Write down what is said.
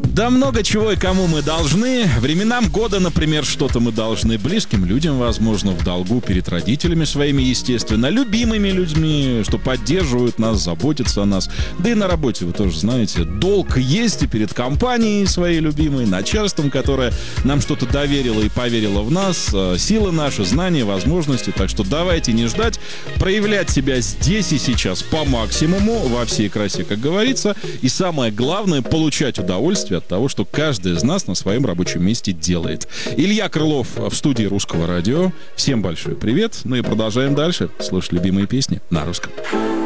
Да много чего и кому мы должны. Временам года, например, что-то мы должны. Близким людям, возможно, в долгу перед родителями своими, естественно. Любимыми людьми, что поддерживают нас, заботятся о нас. Да и на работе, вы тоже знаете, долг есть и перед компанией своей любимой, начальством, которое нам что-то доверило и поверило в нас, силы наши, знания, возможности. Так что давайте не ждать, проявлять себя здесь и сейчас по максимуму, во всей красе, как говорится. И самое главное, получать удовольствие от того, что каждый из нас на своем рабочем месте делает. Илья Крылов в студии Русского радио. Всем большой привет. Ну и продолжаем дальше слушать любимые песни на русском.